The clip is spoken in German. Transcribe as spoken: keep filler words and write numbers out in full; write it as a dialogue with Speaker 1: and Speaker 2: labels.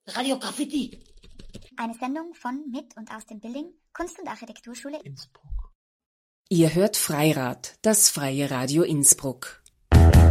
Speaker 1: Radio Graffiti.
Speaker 2: Eine Sendung von, mit und aus dem Building Kunst- und Architekturschule
Speaker 3: Innsbruck.
Speaker 4: Ihr hört Freirad, das freie Radio Innsbruck.